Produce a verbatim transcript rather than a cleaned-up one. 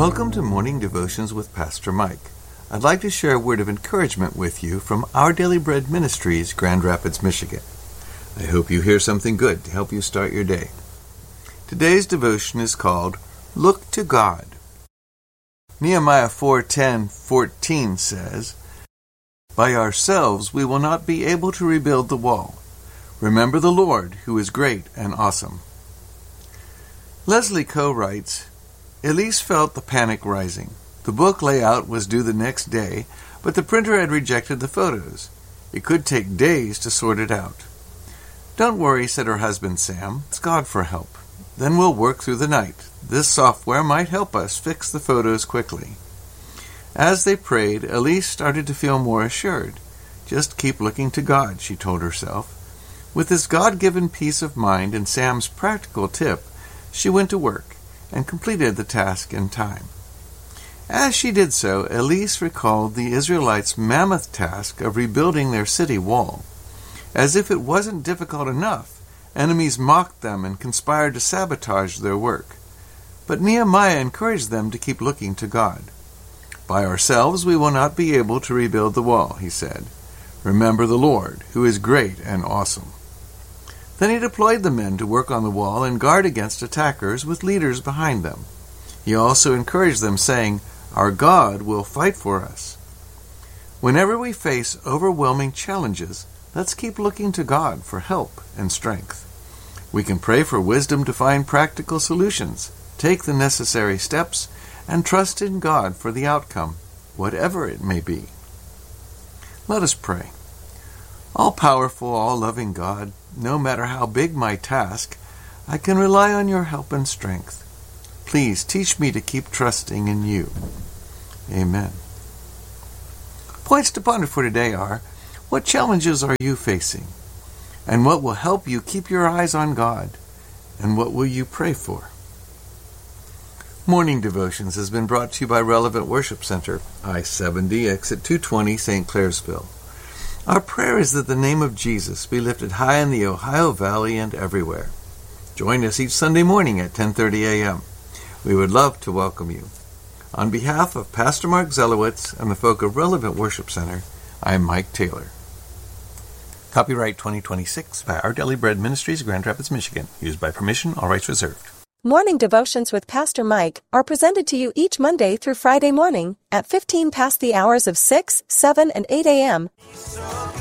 Welcome to Morning Devotions with Pastor Mike. I'd like to share a word of encouragement with you from Our Daily Bread Ministries, Grand Rapids, Michigan. I hope you hear something good to help you start your day. Today's devotion is called Look to God. Nehemiah four ten fourteen says, "By ourselves we will not be able to rebuild the wall. Remember the Lord, who is great and awesome." Leslie Coe writes, Elise felt the panic rising. The book layout was due the next day, but the printer had rejected the photos. It could take days to sort it out. "Don't worry," said her husband Sam. "Ask God for help. Then we'll work through the night. This software might help us fix the photos quickly." As they prayed, Elise started to feel more assured. Just keep looking to God, she told herself. With this God-given peace of mind and Sam's practical tip, she went to work and completed the task in time. As she did so, Elise recalled the Israelites' mammoth task of rebuilding their city wall. As if it wasn't difficult enough, enemies mocked them and conspired to sabotage their work. But Nehemiah encouraged them to keep looking to God. "By ourselves we will not be able to rebuild the wall," he said. "Remember the Lord, who is great and awesome." Then he deployed the men to work on the wall and guard against attackers with leaders behind them. He also encouraged them, saying, "Our God will fight for us." Whenever we face overwhelming challenges, let's keep looking to God for help and strength. We can pray for wisdom to find practical solutions, take the necessary steps, and trust in God for the outcome, whatever it may be. Let us pray. All-powerful, all-loving God, no matter how big my task, I can rely on your help and strength. Please teach me to keep trusting in you. Amen. Points to ponder for today are, what challenges are you facing? And what will help you keep your eyes on God? And what will you pray for? Morning Devotions has been brought to you by Relevant Worship Center, I seventy, exit two twenty, Saint Clairsville. Our prayer is that the name of Jesus be lifted high in the Ohio Valley and everywhere. Join us each Sunday morning at ten thirty a.m. We would love to welcome you. On behalf of Pastor Mark Zelowitz and the folk of Relevant Worship Center, I'm Mike Taylor. Copyright twenty twenty-six by Our Daily Bread Ministries, Grand Rapids, Michigan. Used by permission, all rights reserved. Morning Devotions with Pastor Mike are presented to you each Monday through Friday morning at fifteen past the hours of six, seven, and eight a.m.